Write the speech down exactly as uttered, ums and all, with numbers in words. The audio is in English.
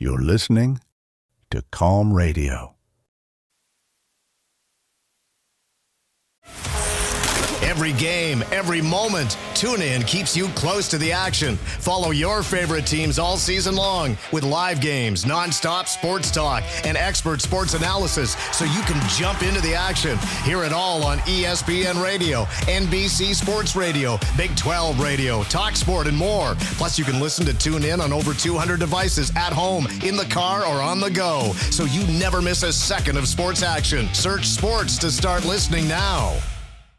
You're listening to Calm Radio. Every game, every moment, TuneIn keeps you close to the action. Follow your favorite teams all season long with live games, nonstop sports talk, and expert sports analysis so you can jump into the action. Hear it all on E S P N Radio, N B C Sports Radio, Big twelve Radio, TalkSport, and more. Plus, you can listen to TuneIn on over two hundred devices at home, in the car, or on the go, so you never miss a second of sports action. Search sports to start listening now.